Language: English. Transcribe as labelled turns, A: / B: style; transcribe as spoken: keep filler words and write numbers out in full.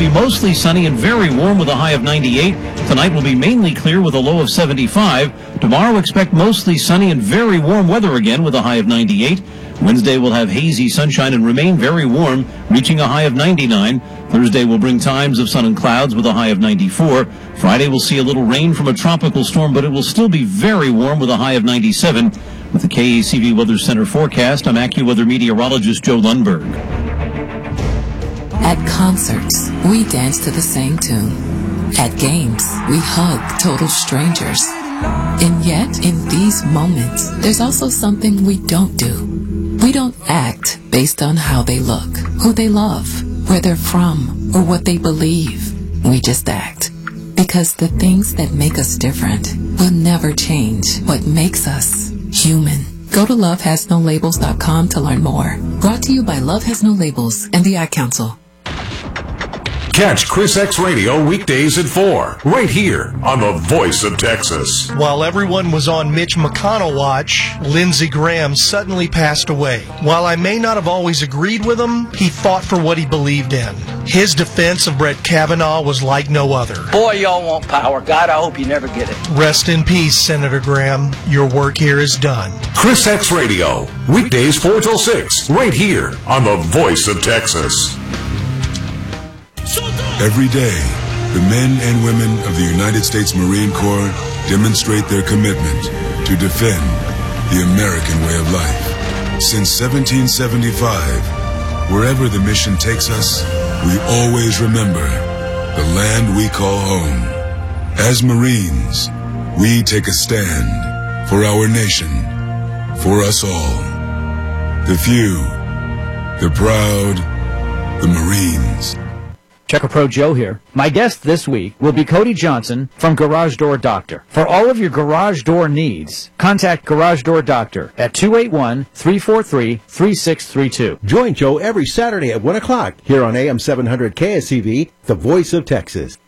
A: be mostly sunny and very warm with a high of ninety-eight. Tonight will be mainly clear with a low of seventy-five. Tomorrow expect mostly sunny and very warm weather again with a high of ninety-eight. Wednesday will have hazy sunshine and remain very warm, reaching a high of ninety-nine. Thursday will bring times of sun and clouds with a high of ninety-four. Friday will see a little rain from a tropical storm, but it will still be very warm with a high of ninety-seven. With the K A C V Weather Center forecast, I'm AccuWeather meteorologist Joe Lundberg.
B: At concerts, we dance to the same tune. At games, we hug total strangers. And yet, in these moments, there's also something we don't do. We don't act based on how they look, who they love, where they're from, or what they believe. We just act. Because the things that make us different will never change what makes us human. Go to love has no labels dot com to learn more. Brought to you by Love Has No Labels and the Ad Council.
C: Catch Chris X Radio weekdays at four, right here on the Voice of Texas.
D: While everyone was on Mitch McConnell watch, Lindsey Graham suddenly passed away. While I may not have always agreed with him, he fought for what he believed in. His defense of Brett Kavanaugh was like no other.
E: Boy, y'all want power. God, I hope you never get it.
D: Rest in peace, Senator Graham. Your work here is done.
C: Chris X Radio, weekdays four till six, right here on the Voice of Texas.
F: Every day, the men and women of the United States Marine Corps demonstrate their commitment to defend the American way of life. Since seventeen seventy-five, wherever the mission takes us, we always remember the land we call home. As Marines, we take a stand for our nation, for us all. The few, the proud, the Marines.
G: Checker Pro Joe here. My guest this week will be Cody Johnson from Garage Door Doctor. For all of your garage door needs, contact Garage Door Doctor at two eight one, three four three, three six three two.
H: Join Joe every Saturday at one o'clock here on A M seven hundred K S C V, the Voice of Texas.